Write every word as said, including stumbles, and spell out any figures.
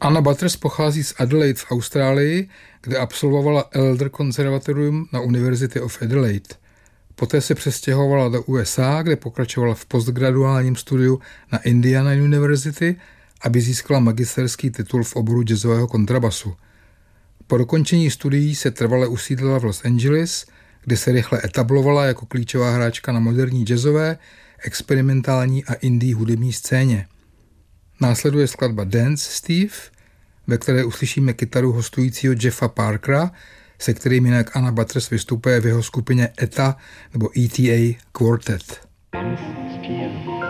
Anna Butters pochází z Adelaide v Austrálii, kde absolvovala Elder Conservatorium na University of Adelaide. Poté se přestěhovala do U S A, kde pokračovala v postgraduálním studiu na Indiana University, aby získala magisterský titul v oboru jazzového kontrabasu. Po dokončení studií se trvale usídlila v Los Angeles, kde se rychle etablovala jako klíčová hráčka na moderní jazzové, experimentální a indie hudební scéně. Následuje skladba Dance Steve, ve které uslyšíme kytaru hostujícího Jeffa Parkera, se kterým jinak Anna Butters vystupuje v jeho skupině E T A nebo E T A Quartet. Dance Steve.